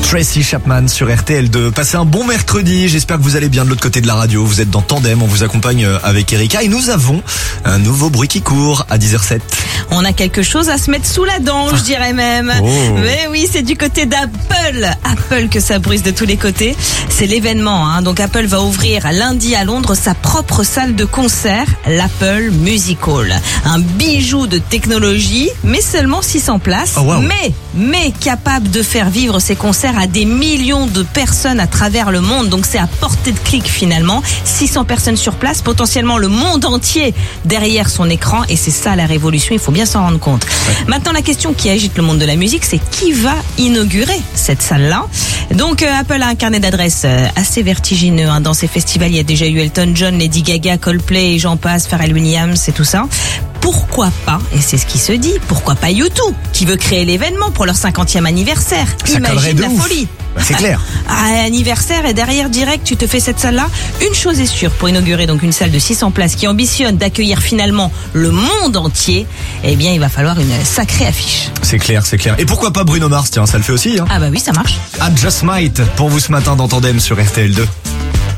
Tracy Chapman sur RTL2. Passez un bon mercredi, j'espère que vous allez bien de l'autre côté de la radio. Vous êtes dans Tandem, on vous accompagne avec Erika et nous avons un nouveau bruit qui court à 10h07. On a quelque chose à se mettre sous la dent, je dirais même. Oh. Mais oui, c'est du côté d'Apple. Apple que ça bruise de tous les côtés. C'est l'événement, Donc Apple va ouvrir lundi à Londres sa propre salle de concert, l'Apple Music Hall. Un bijou de technologie, mais seulement 600 places. Oh, wow. Mais capable de faire vivre ses concerts à des millions de personnes à travers le monde. Donc c'est à portée de clic finalement. 600 personnes sur place, potentiellement le monde entier derrière son écran. Et c'est ça la révolution, il faut bien s'en rendre compte. Ouais. Maintenant, la question qui agite le monde de la musique, c'est qui va inaugurer cette salle-là? Donc Apple a un carnet d'adresses assez vertigineux. Dans ces festivals, il y a déjà eu Elton John, Lady Gaga, Coldplay, et j'en passe, Pharrell Williams et tout ça. Pourquoi pas, et c'est ce qui se dit, pourquoi pas U2 qui veut créer l'événement pour leur 50e anniversaire? Ça Imagine la folie. C'est clair. Anniversaire et derrière direct, tu te fais cette salle-là. Une chose est sûre, pour inaugurer donc une salle de 600 places qui ambitionne d'accueillir finalement le monde entier, eh bien il va falloir une sacrée affiche. C'est clair. Et pourquoi pas Bruno Mars, tiens, ça le fait aussi. Ah bah oui, ça marche. I Just Might pour vous ce matin dans Tandem sur RTL2.